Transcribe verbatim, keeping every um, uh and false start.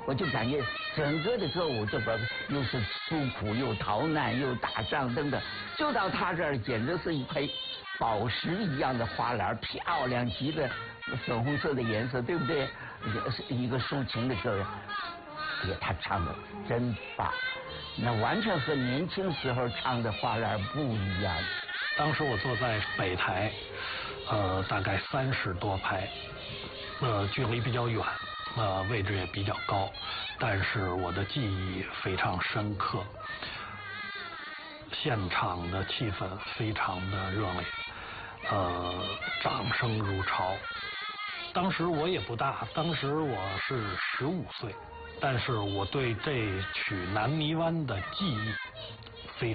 我就感觉整个的歌舞就把又是诉苦又逃难又打仗等等，就到他这儿简直是一块宝石一样的花篮，漂亮极了，粉红色的颜色，对不对？是一个抒情的歌，哎呀，他唱的真棒，那完全和年轻时候唱的花篮不一样。 当时我坐在北台，呃，大概三十多排，呃，距离比较远，呃，位置也比较高，但是我的记忆非常深刻。现场的气氛非常的热烈，呃，掌声如潮。当时我也不大，当时我是十五岁，但是我对这曲《南泥湾》的记忆